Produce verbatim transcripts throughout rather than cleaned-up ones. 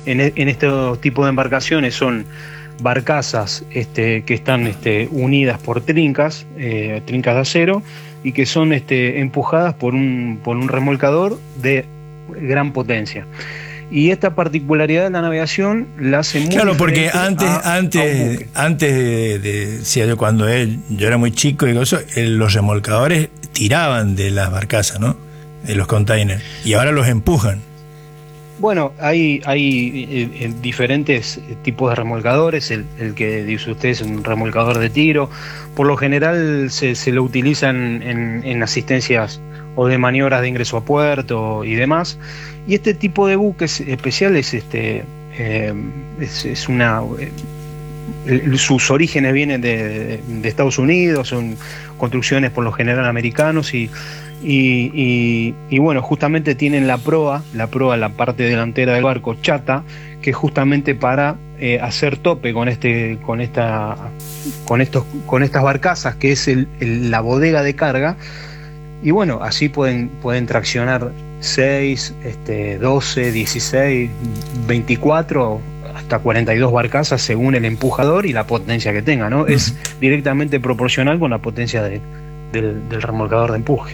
en, en este tipo de embarcaciones son barcazas este, que están este, unidas por trincas, eh, trincas de acero, y que son este, empujadas por un, por un remolcador de gran potencia. Y esta particularidad de la navegación la hace muy claro, porque antes, a, antes, a antes de, de, decía yo, cuando él, yo era muy chico y eso, los remolcadores tiraban de las barcazas, ¿no? De los containers, y ahora los empujan. Bueno, hay, hay eh, diferentes tipos de remolcadores. El, el que dice usted es un remolcador de tiro. Por lo general se, se lo utilizan en, en asistencias o de maniobras de ingreso a puerto y demás. Y este tipo de buques especiales este, eh, es, es una... Eh, sus orígenes vienen de, de, de Estados Unidos, son construcciones por lo general americanos y... Y, y, y bueno, justamente tienen la proa, la proa, la parte delantera del barco chata, que es justamente para eh, hacer tope con este, con esta, con estos, con estas barcazas, que es el, el, la bodega de carga. Y bueno, así pueden, pueden traccionar seis, este, doce, dieciséis, veinticuatro, hasta cuarenta y dos barcazas según el empujador y la potencia que tenga, ¿no? Uh-huh. Es directamente proporcional con la potencia de, del, del remolcador de empuje.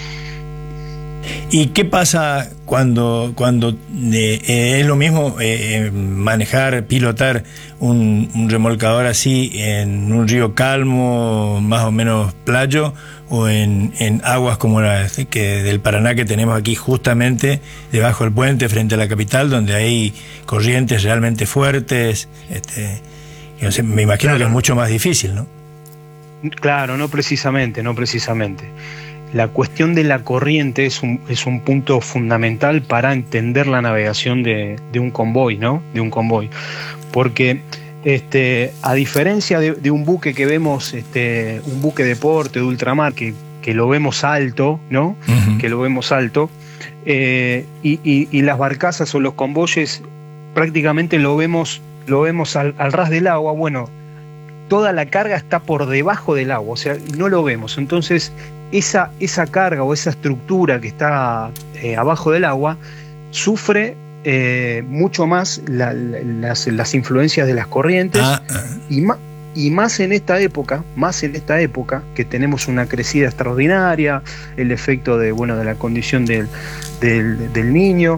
¿Y qué pasa cuando, cuando eh, eh, es lo mismo eh, manejar, pilotar un, un remolcador así en un río calmo, más o menos playo, o en, en aguas como la que del Paraná que tenemos aquí justamente debajo del puente frente a la capital, donde hay corrientes realmente fuertes? Este, no sé, me imagino claro. que es mucho más difícil, ¿no? Claro, no precisamente, no precisamente. La cuestión de la corriente es un, es un punto fundamental para entender la navegación de, de un convoy, ¿no? De un convoy. Porque este, a diferencia de, de un buque que vemos, este, un buque de porte de ultramar, que, que lo vemos alto, ¿no? Uh-huh. Que lo vemos alto, eh, y, y, y las barcazas o los convoyes prácticamente lo vemos, lo vemos al, al ras del agua. Bueno, toda la carga está por debajo del agua, o sea, no lo vemos. Entonces, esa, esa carga o esa estructura que está eh, abajo del agua sufre eh, mucho más la, la, las, las influencias de las corrientes ah, ah. Y, ma, y más en esta época, más en esta época que tenemos una crecida extraordinaria, el efecto de, bueno, de la condición del, del, del niño.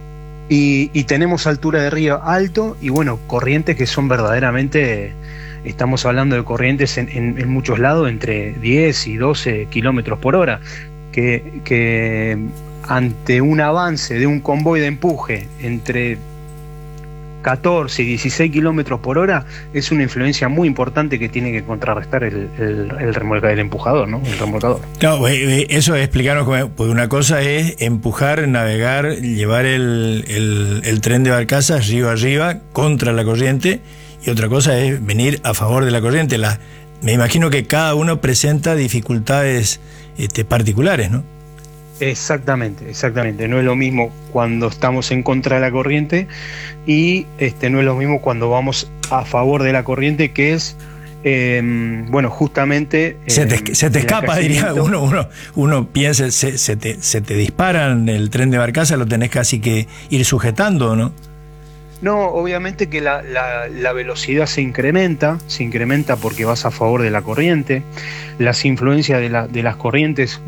Y, y tenemos altura de río alto y bueno, corrientes que son verdaderamente, estamos hablando de corrientes en, en, en muchos lados entre diez y doce kilómetros por hora, que, que ante un avance de un convoy de empuje entre catorce y dieciséis kilómetros por hora es una influencia muy importante que tiene que contrarrestar el, el, el remolcador, el empujador, ¿no? El remolcador. Claro, eso es explicarnos cómo, pues una cosa es empujar, navegar, llevar el, el, el tren de barcazas río arriba contra la corriente, y otra cosa es venir a favor de la corriente. La, me imagino que cada uno presenta dificultades este, particulares, ¿no? Exactamente, exactamente. No es lo mismo cuando estamos en contra de la corriente y este, no es lo mismo cuando vamos a favor de la corriente, que es, eh, bueno, justamente... Eh, se te, se te escapa, diría uno, uno, uno piensa, se, se, te, se te disparan el tren de barcaza, lo tenés casi que ir sujetando, ¿no? No, obviamente que la, la, la velocidad se incrementa, se incrementa porque vas a favor de la corriente. Las influencias de, la, de las corrientes,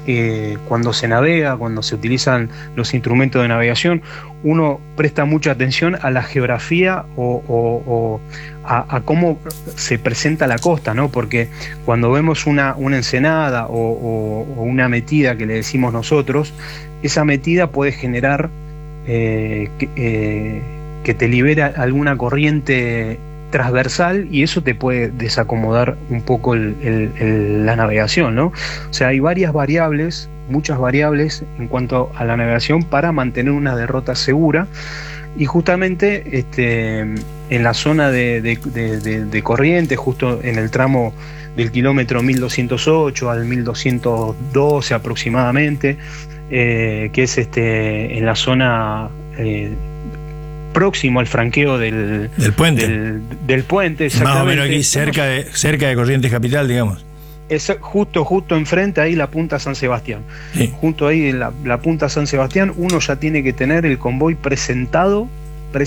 eh, cuando se navega, cuando se utilizan los instrumentos de navegación, uno presta mucha atención a la geografía o, o, o a, a cómo se presenta la costa, ¿no? Porque cuando vemos una, una ensenada o, o, o una metida que le decimos nosotros, esa metida puede generar... Eh, eh, que te libera alguna corriente transversal y eso te puede desacomodar un poco el, el, el, la navegación, ¿no? O sea, hay varias variables, muchas variables en cuanto a la navegación para mantener una derrota segura, y justamente este, en la zona de, de, de, de, de corriente, justo en el tramo del kilómetro mil doscientos ocho al mil doscientos doce aproximadamente, eh, que es este, en la zona... Eh, próximo al franqueo del, del puente, del, del puente más o menos aquí cerca de, cerca de Corrientes Capital, digamos. Es justo, justo enfrente ahí la punta San Sebastián. Sí. Junto ahí la, la punta San Sebastián, uno ya tiene que tener el convoy presentado